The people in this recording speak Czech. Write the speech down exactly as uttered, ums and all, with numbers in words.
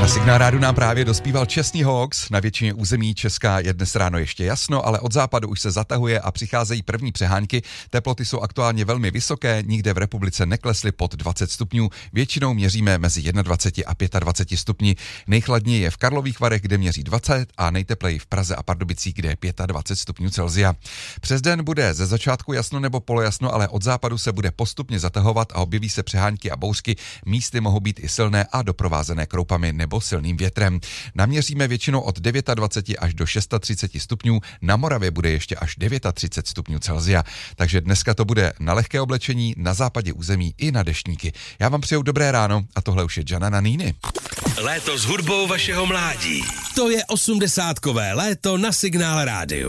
Na Signál rádu nám právě dospíval Čestný Hawks. Na většině území Česka je dnes ráno ještě jasno, ale od západu už se zatahuje a přicházejí první přehánky. Teploty jsou aktuálně velmi vysoké, nikde v republice neklesly pod dvacet stupňů. Většinou měříme mezi dvacet jedna a dvacet pět stupni. Nejchladněji je v Karlových Varech, kde měří dvacet, a nejtepleji v Praze a Pardubicích, kde je dvacet pět stupňů Celsia. Přes den bude ze začátku jasno nebo polojasno, ale od západu se bude postupně zatahovat a objeví se přehánky a bouřky. Místy mohou být i silné a doprovázené kroupami nebo silným větrem. Naměříme většinou od dvacet devět až do třicet šest stupňů, na Moravě bude ještě až třicet devět stupňů Celsia. Takže dneska to bude na lehké oblečení, na západě území i na deštníky. Já vám přeju dobré ráno a tohle už je Jana na Nýny. Léto s hudbou vašeho mládí. To je osmdesátkové léto na Signál rádiu.